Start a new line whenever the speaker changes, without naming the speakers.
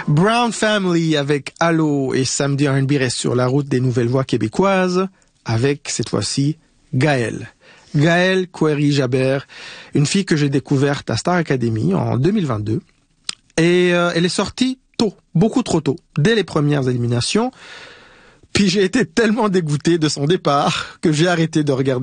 Brown Family avec Allo et Samedi R&B reste sur la route des nouvelles voix québécoises avec cette fois-ci Gaëlle. Gaëlle Couéry-Jabert, une fille que j'ai découverte à Star Academy en 2022 et elle est sortie tôt, beaucoup trop tôt, dès les premières éliminations. Puis j'ai été tellement dégoûté de son départ que j'ai arrêté de regarder